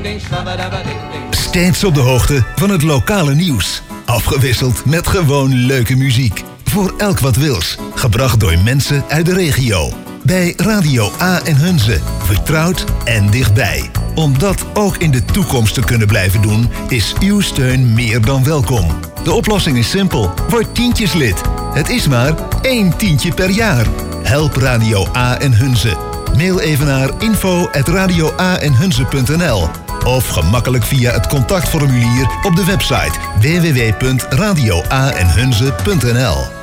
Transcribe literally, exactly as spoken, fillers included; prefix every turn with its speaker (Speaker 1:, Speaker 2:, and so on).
Speaker 1: Steeds op de hoogte van het lokale nieuws. Afgewisseld met gewoon leuke muziek. Voor elk wat wils. Gebracht door mensen uit de regio. Bij Radio A en Hunze. Vertrouwd en dichtbij. Om dat ook in de toekomst te kunnen blijven doen, is uw steun meer dan welkom. De oplossing is simpel. Word tientjeslid. Het is maar één tientje per jaar. Help Radio A en Hunze. Mail even naar info at radio a en hunze punt n l of gemakkelijk via het contactformulier op de website w w w punt radio a en hunze punt n l.